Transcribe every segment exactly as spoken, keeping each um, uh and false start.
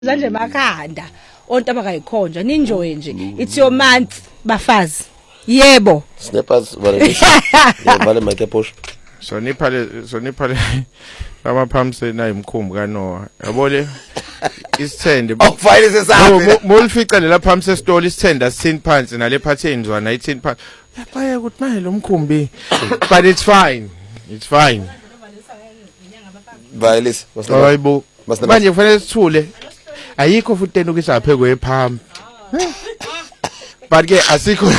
Zanje makhanda onto abakayikhonja ninjoye nje it's your month bafazi yebo snappers vale vale make push so niphale so niphale lama pumps enayimkhumbu kaNoah yabole isithende awufayile sesabe mulfica lela pumps estore isithende asithin phansi nale phatheni zwana ayithin phansi yaphaya ukuthi manje lo mkhumbi but it's fine it's fine violis hayibo manje kufanele sithule ayikho futhi into ukisaphe kwephambi but ke asikho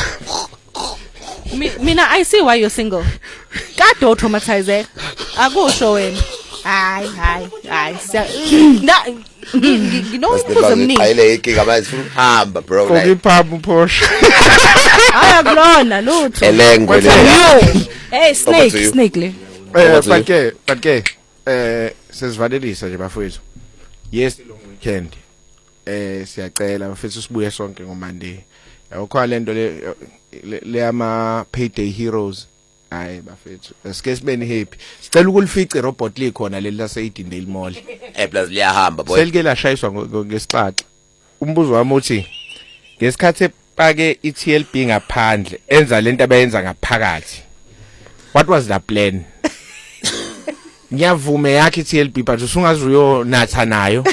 mina I see why you're single kade utraumatized akusho wena hayi hayi hayi na nginokubuza mningi ayile ikinga manje ufuna uhamba bro like kokiphambi Porsche ayakulona lutho elengwe le hey snake snake le eh but ke but ke eh sesivalelisa nje bafowethu yes long weekend eh siyacela bafethu sibuye sonke ngoMonday yakho lento le le ama payday heroes hayi bafethu sike sibeni happy sicela ukulifica irobot likhona leli lase Edendale Mall eh plus liyahamba boy selike lashayiswa ngesixaxa umbuzo wami uthi ngesikhathi epake iT L B ngaphandle enza lento abayenza ngaphakathi what was the plan ngiyavume yakhe iT L B but usungazi uyo natha nayo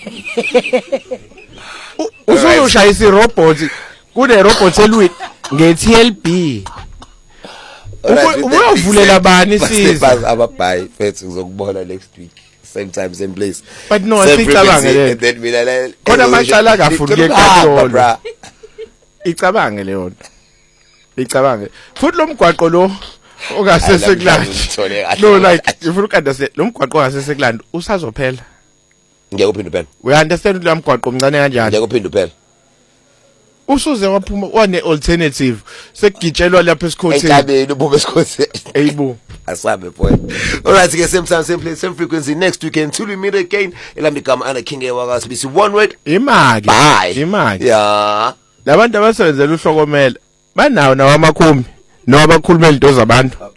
usuyoshayisa irobot kune robot elwi ngeT L B ubuyovulela bani siza ababuy fethu ngizokubona next week same time same place but no sicabange le then mina la khona amacala kafuni ukekhathola icabange leyo nto icabange futhi lo mgwaqo lo ongasesekulanda no like if you understand lo mgwaqo ongasesekulanda usazophela ngeke uphinde uphela we understand lo mgwaqo omncane kanjani ngeke uphinde uphela usuze waphuma one alternative sekugitshelwa lapha esikhotheni enkabeni ubume esikhotheni eyibo asabe boy alright ke same time same place same frequency next weekend till we meet again elami igama ana King ewakasibisi one word imaki imaki yeah labantu abasebenzela uhlokomela banawo nawamakhumbi noma bakhulumela into zabantu